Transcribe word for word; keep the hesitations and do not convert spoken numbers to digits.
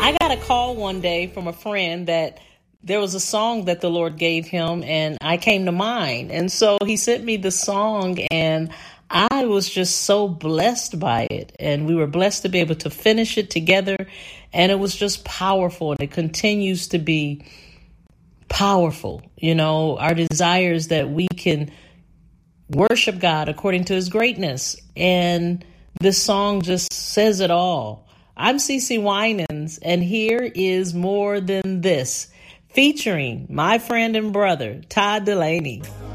I got a call one day from a friend that there was a song that the Lord gave him, and I came to mind. And so he sent me the song, and I was just so blessed by it. And we were blessed to be able to finish it together. And it was just powerful. And it continues to be powerful. You know, our desire is that we can worship God according to his greatness. And this song just says it all. I'm CeCe Winans, and here is More Than This, featuring my friend and brother, Todd Dulaney.